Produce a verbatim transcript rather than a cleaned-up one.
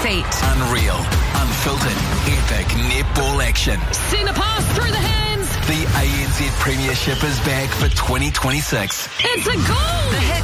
feet. Unreal, unfiltered, epic netball action. Centre pass through the hands. The A N Z Premiership is back for twenty twenty-six. It's a goal. The hit